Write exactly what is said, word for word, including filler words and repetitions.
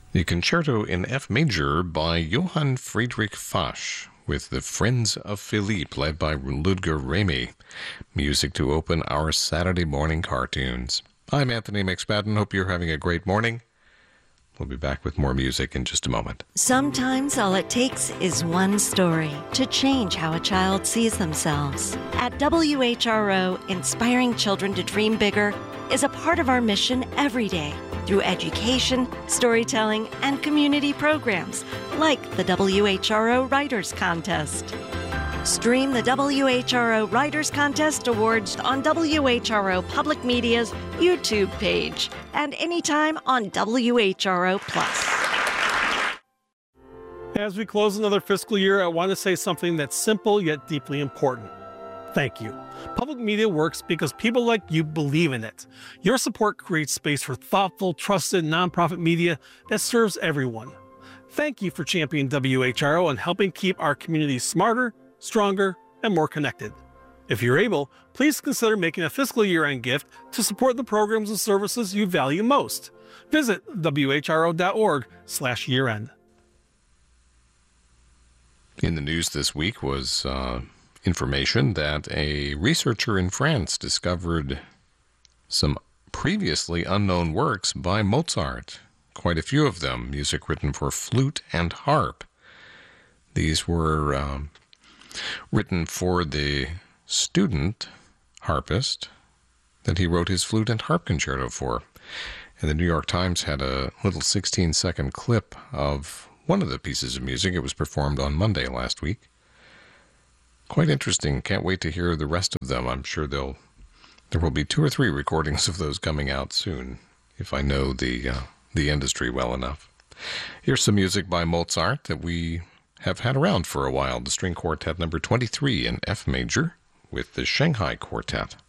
The Concerto in F Major by Johann Friedrich Fasch with the Friends of Philippe, led by Ludger Remy. Music to open our Saturday morning cartoons. I'm Anthony McSpadden. Hope you're having a great morning. We'll be back with more music in just a moment. Sometimes all it takes is one story to change how a child sees themselves. At W H R O, inspiring children to dream bigger is a part of our mission every day through education, storytelling, and community programs like the W H R O Writers Contest. Stream the W H R O Writers Contest Awards on W H R O Public Media's YouTube page and anytime on W H R O Plus. As we close another fiscal year, I want to say something that's simple yet deeply important. Thank you. Public media works because people like you believe in it. Your support creates space for thoughtful, trusted, nonprofit media that serves everyone. Thank you for championing W H R O and helping keep our communities smarter, stronger, and more connected. If you're able, please consider making a fiscal year-end gift to support the programs and services you value most. Visit W H R O dot org slash year end. In the news this week was uh, information that a researcher in France discovered some previously unknown works by Mozart. Quite a few of them, music written for flute and harp. These were um, written for the student harpist that he wrote his flute and harp concerto for. And the New York Times had a little sixteen-second clip of one of the pieces of music. It was performed on Monday last week. Quite interesting. Can't wait to hear the rest of them. I'm sure they'll there will be two or three recordings of those coming out soon, if I know the uh, the industry well enough. Here's some music by Mozart that we have had around for a while. The String Quartet number twenty-three in F Major with the Shanghai Quartet.